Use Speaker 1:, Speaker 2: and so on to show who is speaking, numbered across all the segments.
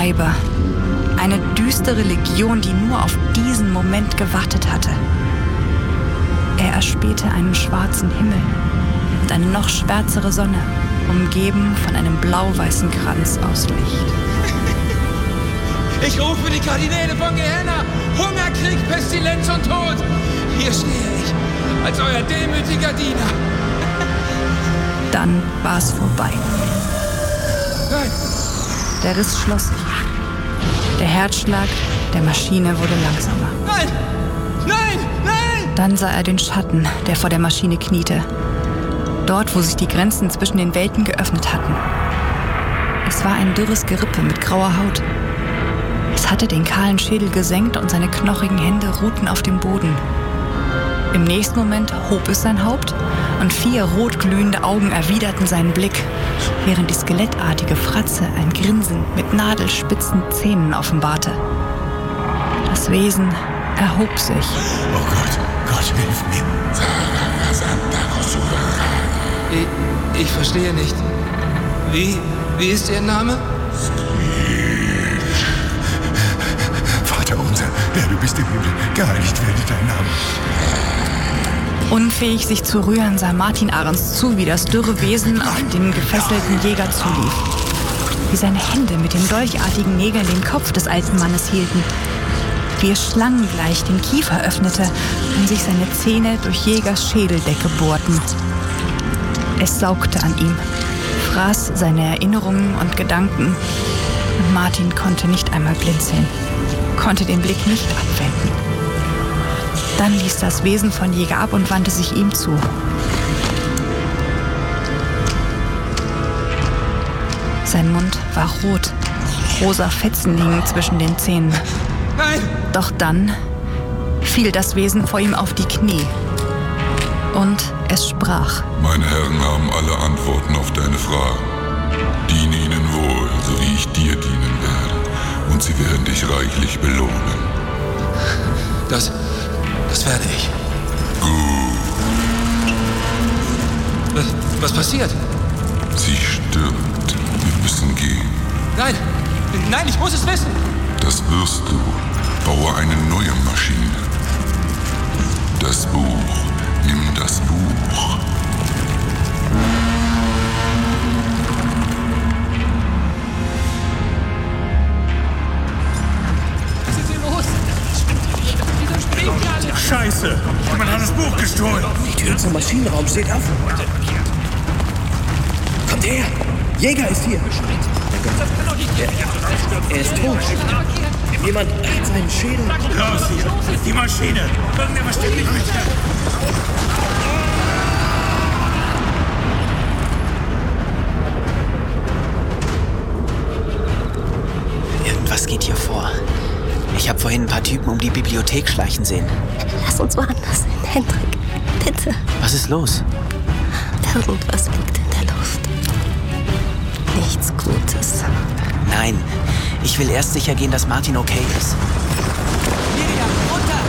Speaker 1: Weiber. Eine düstere Legion, die nur auf diesen Moment gewartet hatte. Er erspähte einen schwarzen Himmel und eine noch schwärzere Sonne, umgeben von einem blau-weißen Kranz aus Licht.
Speaker 2: Ich rufe die Kardinäle von Gehenna! Hunger, Krieg, Pestilenz und Tod! Hier stehe ich, als euer demütiger Diener.
Speaker 1: Dann war es vorbei.
Speaker 2: Nein!
Speaker 1: Der Riss schloss sich. Der Herzschlag der Maschine wurde langsamer.
Speaker 2: Nein! Nein! Nein!
Speaker 1: Dann sah er den Schatten, der vor der Maschine kniete. Dort, wo sich die Grenzen zwischen den Welten geöffnet hatten. Es war ein dürres Gerippe mit grauer Haut. Es hatte den kahlen Schädel gesenkt und seine knochigen Hände ruhten auf dem Boden. Im nächsten Moment hob es sein Haupt und 4 rotglühende Augen erwiderten seinen Blick, während die skelettartige Fratze ein Grinsen mit nadelspitzen Zähnen offenbarte. Das Wesen erhob sich.
Speaker 3: Oh Gott, Gott, hilf mir.
Speaker 2: Ich verstehe nicht. Wie ist Ihr Name?
Speaker 3: Vater unser, der du bist im Himmel, geheiligt werde dein Name.
Speaker 1: Unfähig, sich zu rühren, sah Martin Ahrens zu, wie das dürre Wesen auf den gefesselten Jäger zulief. Wie seine Hände mit den dolchartigen Nägeln den Kopf des alten Mannes hielten. Wie es schlangengleich den Kiefer öffnete und sich seine Zähne durch Jägers Schädeldecke bohrten. Es saugte an ihm, fraß seine Erinnerungen und Gedanken. Und Martin konnte nicht einmal blinzeln, konnte den Blick nicht abwenden. Dann ließ das Wesen von Jäger ab und wandte sich ihm zu. Sein Mund war rot, rosa Fetzen liegen zwischen den Zähnen.
Speaker 2: Nein!
Speaker 1: Doch dann fiel das Wesen vor ihm auf die Knie. Und es sprach.
Speaker 4: Meine Herren haben alle Antworten auf deine Fragen. Diene ihnen wohl, so wie ich dir dienen werde. Und sie werden dich reichlich belohnen.
Speaker 2: Das werde ich.
Speaker 4: Gut.
Speaker 2: Was passiert?
Speaker 4: Sie stirbt. Wir müssen gehen.
Speaker 2: Nein, ich muss es wissen.
Speaker 4: Das wirst du. Baue eine neue Maschine. Das Buch. Nimm das Buch.
Speaker 2: Was ist hier los? Wieso springen die alle?
Speaker 3: Scheiße, jemand hat das Buch gestohlen.
Speaker 5: Die Tür zum Maschinenraum steht offen. Kommt her! Jäger ist hier. Er ist tot. Jemand hat seinen Schädel.
Speaker 3: Raus hier, die Maschine. Irgendjemand stimmt nicht mit dir.
Speaker 5: Irgendwas geht hier vor. Ich habe vorhin ein paar Typen um die Bibliothek schleichen sehen.
Speaker 6: Lass uns woanders hin, Hendrik. Bitte.
Speaker 5: Was ist los?
Speaker 6: Irgendwas liegt in der Luft. Nichts Gutes.
Speaker 5: Nein, ich will erst sicher gehen, dass Martin okay ist.
Speaker 2: Miriam, runter!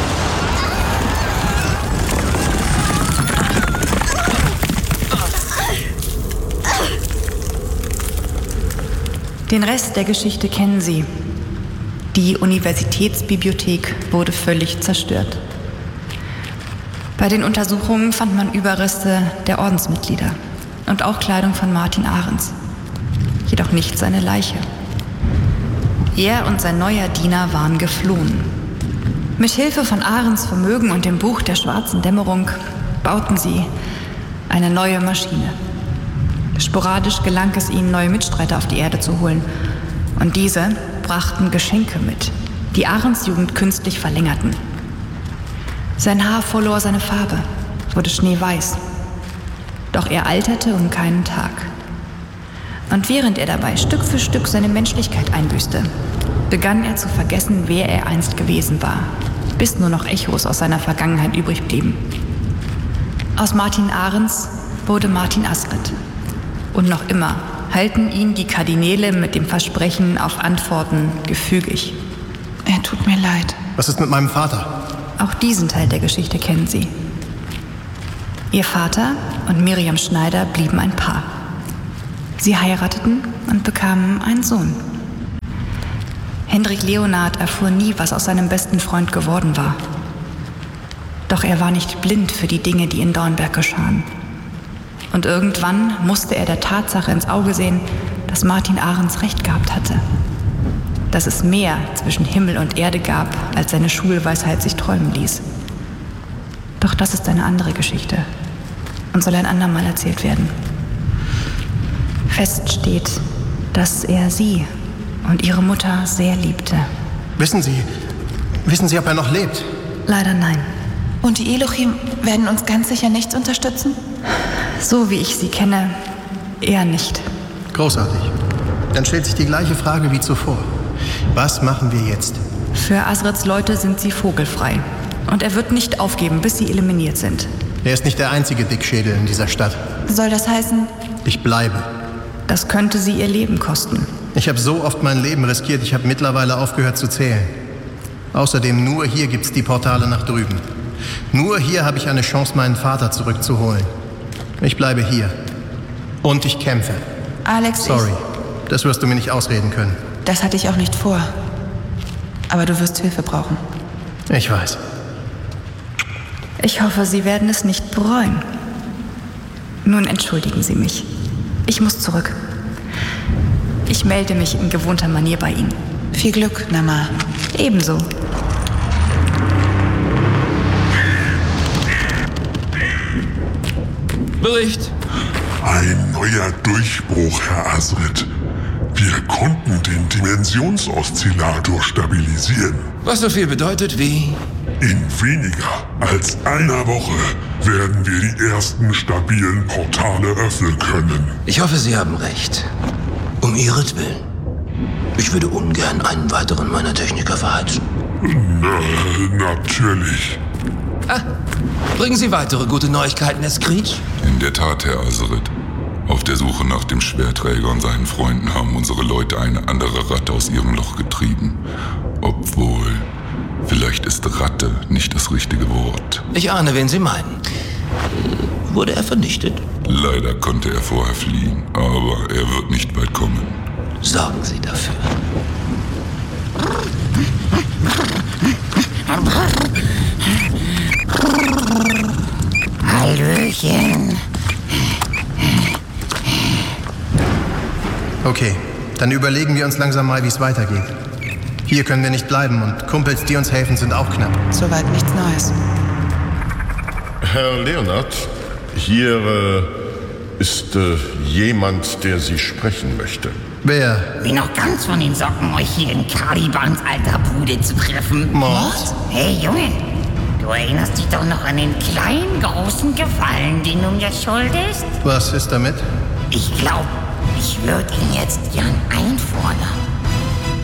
Speaker 1: Den Rest der Geschichte kennen Sie. Die Universitätsbibliothek wurde völlig zerstört. Bei den Untersuchungen fand man Überreste der Ordensmitglieder und auch Kleidung von Martin Ahrens. Jedoch nicht seine Leiche. Er und sein neuer Diener waren geflohen. Mit Hilfe von Ahrens Vermögen und dem Buch der schwarzen Dämmerung bauten sie eine neue Maschine. Sporadisch gelang es ihnen, neue Mitstreiter auf die Erde zu holen. Und diese brachten Geschenke mit, die Ahrens Jugend künstlich verlängerten. Sein Haar verlor seine Farbe, wurde schneeweiß. Doch er alterte um keinen Tag. Und während er dabei Stück für Stück seine Menschlichkeit einbüßte, begann er zu vergessen, wer er einst gewesen war, bis nur noch Echos aus seiner Vergangenheit übrig blieben. Aus Martin Ahrens wurde Martin Asridt. Und noch immer halten ihn die Kardinäle mit dem Versprechen auf Antworten gefügig.
Speaker 7: Er tut mir leid.
Speaker 8: Was ist mit meinem Vater?
Speaker 1: Auch diesen Teil der Geschichte kennen Sie. Ihr Vater und Miriam Schneider blieben ein Paar. Sie heirateten und bekamen einen Sohn. Hendrik Leonhard erfuhr nie, was aus seinem besten Freund geworden war. Doch er war nicht blind für die Dinge, die in Dornberg geschahen. Und irgendwann musste er der Tatsache ins Auge sehen, dass Martin Ahrens recht gehabt hatte. Dass es mehr zwischen Himmel und Erde gab, als seine Schulweisheit sich träumen ließ. Doch das ist eine andere Geschichte und soll ein andermal erzählt werden. Fest steht, dass er sie und ihre Mutter sehr liebte.
Speaker 8: Wissen Sie, ob er noch lebt?
Speaker 1: Leider nein.
Speaker 7: Und die Elohim werden uns ganz sicher nicht unterstützen?
Speaker 1: So wie ich sie kenne, eher nicht.
Speaker 8: Großartig. Dann stellt sich die gleiche Frage wie zuvor. Was machen wir jetzt?
Speaker 1: Für Asreds Leute sind sie vogelfrei. Und er wird nicht aufgeben, bis sie eliminiert sind.
Speaker 8: Er ist nicht der einzige Dickschädel in dieser Stadt.
Speaker 7: Soll das heißen?
Speaker 8: Ich bleibe.
Speaker 1: Das könnte sie ihr Leben kosten.
Speaker 8: Ich habe so oft mein Leben riskiert, ich habe mittlerweile aufgehört zu zählen. Außerdem, nur hier gibt's die Portale nach drüben. Nur hier habe ich eine Chance, meinen Vater zurückzuholen. Ich bleibe hier. Und ich kämpfe.
Speaker 7: Alex,
Speaker 8: Sorry, das wirst du mir nicht ausreden können.
Speaker 7: Das hatte ich auch nicht vor. Aber du wirst Hilfe brauchen.
Speaker 8: Ich weiß.
Speaker 1: Ich hoffe, Sie werden es nicht bereuen. Nun entschuldigen Sie mich. Ich muss zurück. Ich melde mich in gewohnter Manier bei Ihnen.
Speaker 7: Viel Glück, Nama.
Speaker 1: Ebenso.
Speaker 2: Bericht.
Speaker 9: Ein neuer Durchbruch, Herr Asrid. Wir konnten den Dimensionsoszillator stabilisieren.
Speaker 2: Was so viel bedeutet wie?
Speaker 9: In weniger als einer Woche werden wir die ersten stabilen Portale öffnen können.
Speaker 10: Ich hoffe, Sie haben recht. Um Ihretwillen. Ich würde ungern einen weiteren meiner Techniker verheizen.
Speaker 9: Natürlich.
Speaker 2: Bringen Sie weitere gute Neuigkeiten, Herr Screech?
Speaker 4: In der Tat, Herr Asrid. Auf der Suche nach dem Schwerträger und seinen Freunden haben unsere Leute eine andere Ratte aus ihrem Loch getrieben. Obwohl, vielleicht ist Ratte nicht das richtige Wort.
Speaker 10: Ich ahne, wen Sie meinen. Wurde er vernichtet?
Speaker 4: Leider konnte er vorher fliehen, aber er wird nicht weit kommen.
Speaker 10: Sorgen Sie dafür.
Speaker 11: Hallöchen.
Speaker 8: Okay, dann überlegen wir uns langsam mal, wie es weitergeht. Hier können wir nicht bleiben und Kumpels, die uns helfen, sind auch knapp.
Speaker 7: Soweit nichts Neues.
Speaker 12: Herr Leonhard, hier ist jemand, der Sie sprechen möchte.
Speaker 8: Wer?
Speaker 11: Bin noch ganz von den Socken, euch hier in Calibans alter Bude zu treffen.
Speaker 8: Mord?
Speaker 11: Hey Junge, du erinnerst dich doch noch an den kleinen, großen Gefallen, den du mir schuldest?
Speaker 8: Was ist damit?
Speaker 11: Ich glaube, ich würde ihn jetzt gern einfordern.